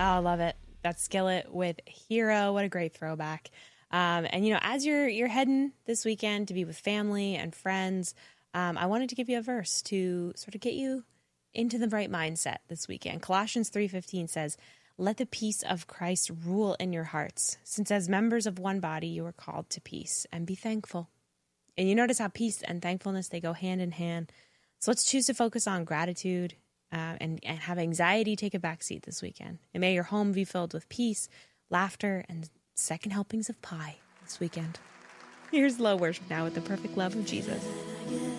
I love it. That's Skillet with Hero. What a great throwback. And, as you're heading this weekend to be with family and friends, I wanted to give you a verse to sort of get you into the right mindset this weekend. Colossians 3:15 says, "Let the peace of Christ rule in your hearts, since as members of one body you are called to peace, and be thankful." And you notice how peace and thankfulness, they go hand in hand. So let's choose to focus on gratitude and have anxiety take a backseat this weekend. And may your home be filled with peace, laughter, and second helpings of pie this weekend. Here's Low Worship now with the perfect love of Jesus.